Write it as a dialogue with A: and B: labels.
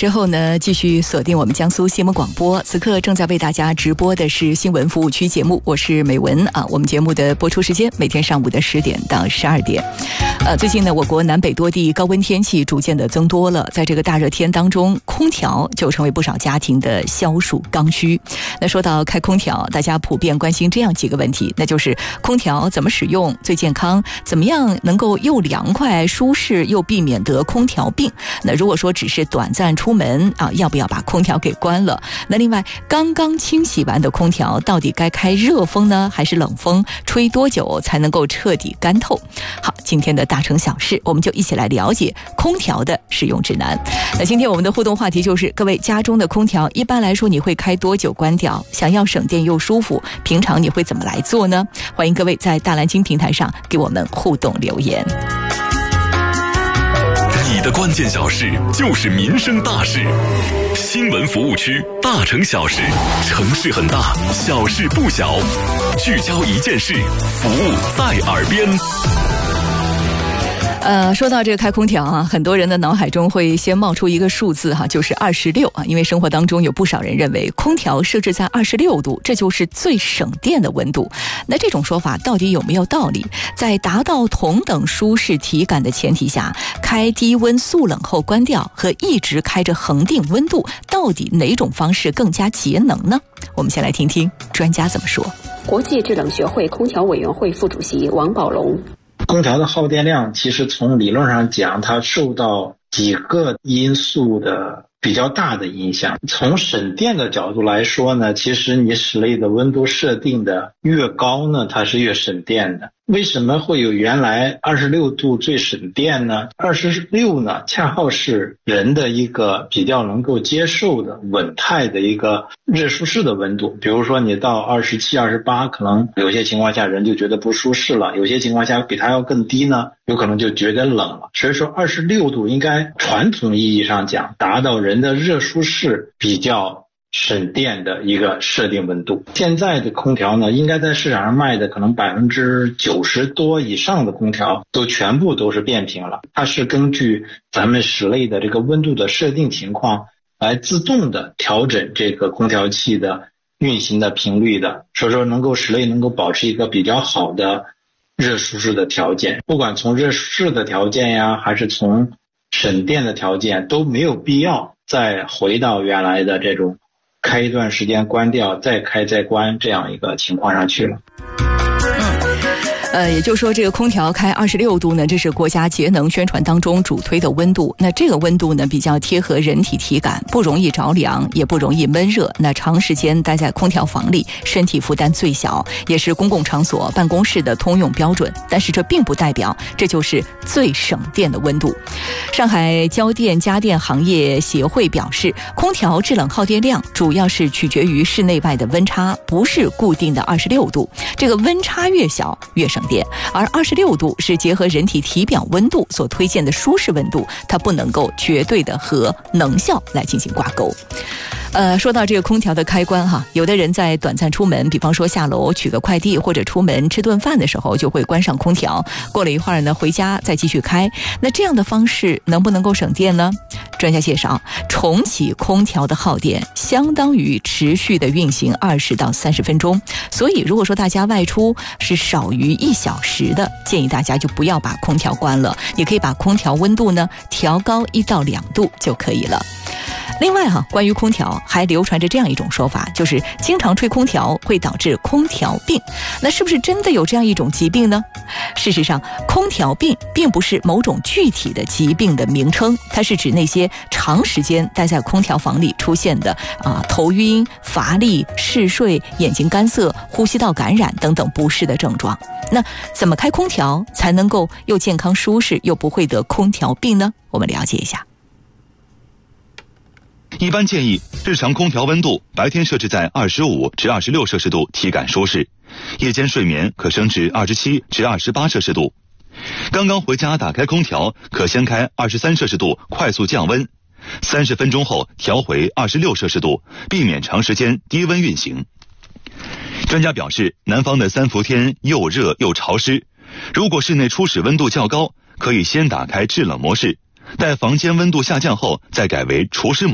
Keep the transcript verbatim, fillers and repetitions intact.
A: 之后呢，继续锁定我们江苏新闻广播。此刻正在为大家直播的是新闻服务区节目，我是美文啊。我们节目的播出时间每天上午的十点到十二点。呃，最近呢，我国南北多地高温天气逐渐的增多了，在这个大热天当中，空调就成为不少家庭的消暑刚需。那说到开空调，大家普遍关心这样几个问题，那就是空调怎么使用最健康，怎么样能够又凉快舒适又避免得空调病。那如果说只是短暂出门啊，要不要把空调给关了？那另外，刚刚清洗完的空调到底该开热风呢，还是冷风？吹多久才能够彻底干透？好，今天的大城小事，我们就一起来了解空调的使用指南。那今天我们的互动话题就是，各位家中的空调一般来说你会开多久关掉？想要省电又舒服，平常你会怎么来做呢？欢迎各位在大蓝鲸平台上给我们互动留言。
B: 你的关键小事就是民生大事，新闻服务区大城小事，城市很大，小事不小，聚焦一件事，服务在耳边。
A: 呃，说到这个开空调啊，很多人的脑海中会先冒出一个数字哈，就是二十六啊。因为生活当中有不少人认为空调设置在二十六度，这就是最省电的温度。那这种说法到底有没有道理？在达到同等舒适体感的前提下，开低温速冷后关掉和一直开着恒定温度，到底哪种方式更加节能呢？我们先来听听专家怎么说。
C: 国际制冷学会空调委员会副主席王宝龙。
D: 空调的耗电量其实从理论上讲，它受到几个因素的比较大的影响。从省电的角度来说呢，其实你室内的温度设定的越高呢，它是越省电的。为什么会有原来二十六度最省电呢？二十六呢，恰好是人的一个比较能够接受的稳态的一个热舒适的温度。比如说你到二十七、二十八，可能有些情况下人就觉得不舒适了，有些情况下比它要更低呢，有可能就觉得冷了。所以说二十六度应该传统意义上讲，达到人的热舒适比较省电的一个设定温度。现在的空调呢，应该在市场上卖的可能百分之九十多以上的空调都全部都是变频了。它是根据咱们室内的这个温度的设定情况来自动的调整这个空调器的运行的频率的，所以说能够室内能够保持一个比较好的热舒适的条件。不管从热舒适的条件呀，还是从省电的条件，都没有必要再回到原来的这种开一段时间关掉再开再关这样一个情况上去了。
A: 呃，也就是说，这个空调开二十六度呢，这是国家节能宣传当中主推的温度。那这个温度呢，比较贴合人体体感，不容易着凉，也不容易闷热。那长时间待在空调房里，身体负担最小，也是公共场所、办公室的通用标准。但是这并不代表这就是最省电的温度。上海交电家电行业协会表示，空调制冷耗电量主要是取决于室内外的温差，不是固定的二十六度。这个温差越小越省电，而二十六度是结合人体体表温度所推荐的舒适温度，它不能够绝对的和能效来进行挂钩。呃，说到这个空调的开关哈，有的人在短暂出门，比方说下楼取个快递或者出门吃顿饭的时候，就会关上空调，过了一会儿呢，回家再继续开。那这样的方式能不能够省电呢？专家介绍，重启空调的耗电相当于持续的运行二十到三十分钟，所以如果说大家外出是少于一小时的，建议大家就不要把空调关了，你可以把空调温度呢调高一到两度就可以了。另外哈、啊，关于空调还流传着这样一种说法，就是经常吹空调会导致空调病。那是不是真的有这样一种疾病呢？事实上，空调病并不是某种具体的疾病的名称，它是指那些长时间待在空调房里出现的啊头晕、乏力、嗜睡、眼睛干涩、呼吸道感染等等不适的症状。那怎么开空调才能够又健康舒适又不会得空调病呢？我们了解一下。
E: 一般建议日常空调温度白天设置在二十五至二十六摄氏度，体感舒适；夜间睡眠可升至二十七至二十八摄氏度。刚刚回家打开空调，可先开二十三摄氏度快速降温，三十分钟后调回二十六摄氏度，避免长时间低温运行。专家表示，南方的三伏天又热又潮湿，如果室内初始温度较高，可以先打开制冷模式，待房间温度下降后再改为除湿模式。